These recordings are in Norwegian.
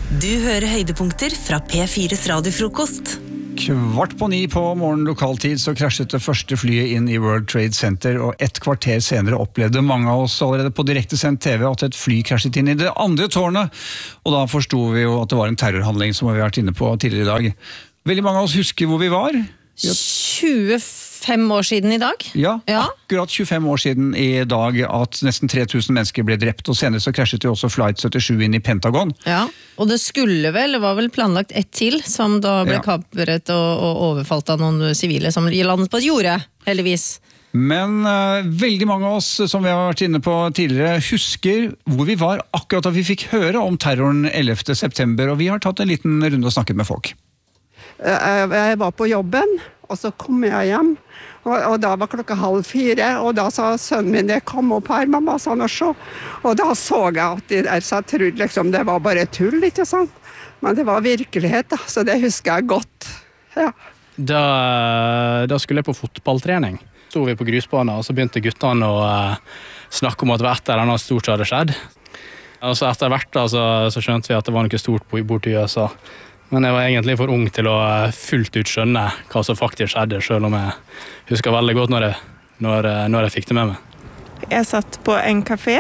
Du hører høydepunkter fra P4's radiofrokost. 8:15 på morgen lokaltid så krasjet det første flyet inn i World Trade Center, og et kvarter senere opplevde mange av oss allerede på direktesendt TV at et fly krasjet inn i det andre tårnet, og da forstod vi jo at det var en terrorhandling som vi har vært inne på tidligere i dag. Veldig mange av oss husker hvor vi var. 25 år siden i dag. Ja, akkurat 25 år siden i dag at nesten 3000 mennesker ble drept, og senere så krasjet jo også Flight 77 inn i Pentagon. Ja, og det var vel planlagt ett til, som da ble kapret og overfalt av noen sivile som landet på jordet, heldigvis. Men veldig mange av oss, som vi har vært inne på tidligere, husker hvor vi var akkurat da vi fikk høre om terroren 11. september, og vi har tatt en liten runde og snakket med folk. Jeg var på jobben, og så kom jeg hjem, og da var klokka 3:30, og da sa sønnen min, jeg kom opp her, mamma, sa han, og så. Og da så jeg at de der, så jeg trodde liksom det var bare tull, ikke sant? Men det var virkelighet, da, så det husker jeg godt. Ja. Da skulle jeg på fotballtrening. Så vi på grusbanen, og så begynte guttene å snakke om at det var et eller annet stort som hadde skjedd. Og så etter hvert da, så skjønte vi at det var noe stort borti USA. Men jeg var egentlig for ung til å fullt ut skjønne hva som faktisk skjedde, selv om jeg husker veldig godt når jeg fikk det med meg. Jeg satt på en kafé,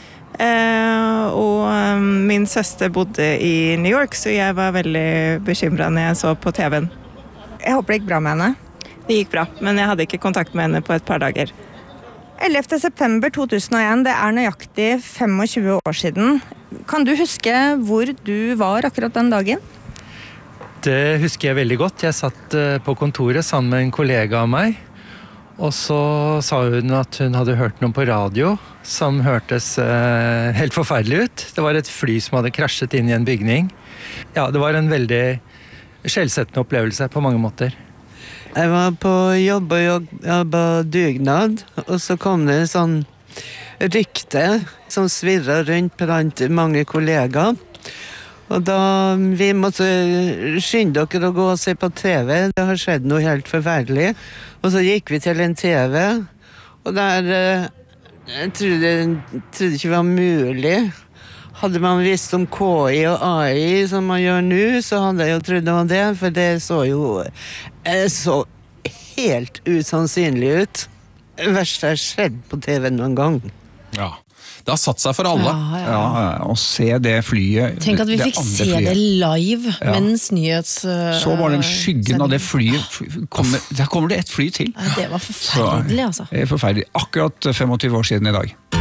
og min søster bodde i New York, så jeg var veldig bekymret når jeg så på TV-en. Jeg håper det gikk bra med henne. Det gikk bra, men jeg hadde ikke kontakt med henne på et par dager. 11. september 2001, det er nøyaktig 25 år siden. Kan du huske hvor du var akkurat den dagen? Det husker jeg veldig godt. Jeg satt på kontoret sammen med en kollega av meg, og så sa hun at hun hadde hørt noe på radio som hørtes helt forferdelig ut. Det var et fly som hadde krasjet inn i en bygning. Ja, det var en veldig skjellsettende opplevelse på mange måter. Jeg var på jobb og jobba dugnad, og så kom det en sånn rykte som svirret rundt blant mange kollegaer. Og da vi måtte skynde dere å gå og se på TV, det har skjedd noe helt forferdelig. Og så gikk vi til en TV, og der jeg trodde ikke det var mulig. Hadde man visst om KI og AI som man gjør nå, så hadde jeg jo trodd det var det, for det så helt usannsynlig ut. Det verste har skjedd på TV noen gang. Ja. Det har satt seg for alle. Ja, å se det flyet. Tenk at vi fikk se det live mens nyhets... Så var den skyggen av det flyet. Der kommer det et fly til. Det var forferdelig, altså. Det er forferdelig. Akkurat 25 år siden i dag.